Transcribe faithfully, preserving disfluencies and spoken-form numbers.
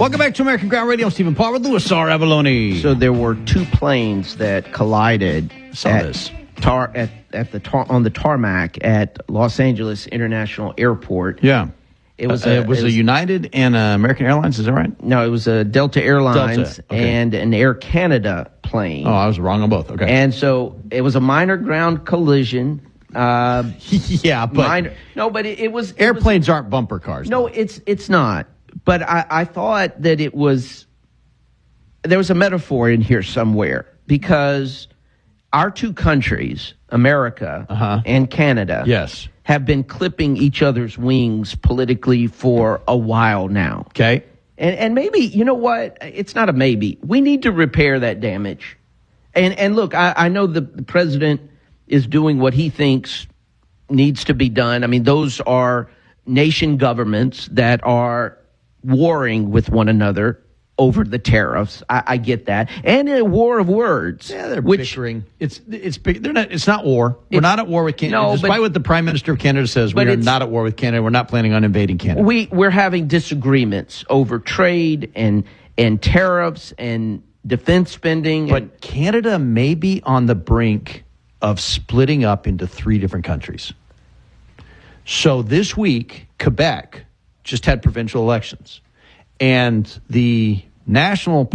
Welcome back to American Ground Radio. Stephen Paul with Louis R. Avalone. So there were two planes that collided Saw at this. tar at at the tar, on the tarmac at Los Angeles International Airport. Yeah. It was uh, a, it was it a was, United and uh, American Airlines. Is that right? no, it was a Delta Airlines Delta, okay. and an Air Canada plane. Oh, I was wrong on both. Okay. And so it was a minor ground collision. Uh, yeah, but minor, no, but it, it was it airplanes aren't bumper cars. Was, no, though. it's it's not. But I, I thought that it was. There was a metaphor in here somewhere because our two countries, America Uh-huh. and Canada, Yes. have been clipping each other's wings politically for a while now. Okay. And and maybe, you know what? It's not a maybe. We need to repair that damage. And and look, I, I know the, the president is doing what he thinks needs to be done. I mean, those are nation governments that are warring with one another over the tariffs. I, I get that. And a war of words. Yeah, they're which, bickering. It's it's big- they're not. It's not war. We're not at war with Canada. No, Despite but- what the Prime Minister of Canada says, we but are it's- not at war with Canada. We're not planning on invading Canada. We we're having disagreements over trade and and tariffs and defense spending. But and, Canada may be on the brink of splitting up into three different countries. So this week, Quebec just had provincial elections, and the National